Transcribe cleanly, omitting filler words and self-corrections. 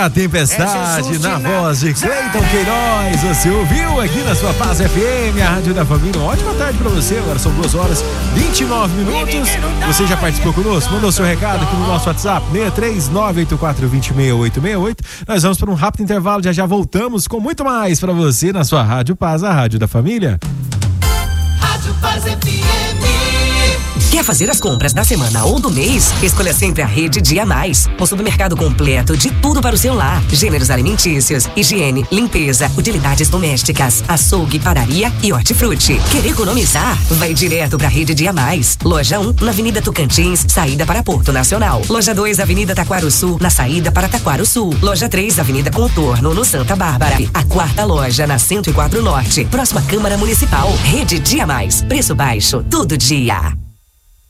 a tempestade na voz de Cleiton Queiroz. Você ouviu aqui na sua Paz FM, a Rádio da Família. Uma ótima tarde pra você. Agora são 2h29. Você já participou conosco? Mandou seu recado aqui no nosso WhatsApp, 63984206868. Nós vamos para um rápido intervalo. Já voltamos com muito mais pra você na sua Rádio Paz, a Rádio da Família. Rádio Paz FM. Quer fazer as compras da semana ou do mês? Escolha sempre a Rede Dia Mais. O supermercado completo de tudo para o seu lar. Gêneros alimentícios, higiene, limpeza, utilidades domésticas, açougue, padaria e hortifruti. Quer economizar? Vai direto para a Rede Dia Mais. Loja 1, na Avenida Tocantins, saída para Porto Nacional. Loja 2, Avenida Taquaro Sul, na saída para Taquaro Sul. Loja 3, Avenida Contorno, no Santa Bárbara. A quarta loja, na 104 Norte, próxima Câmara Municipal. Rede Dia Mais. Preço baixo, todo dia.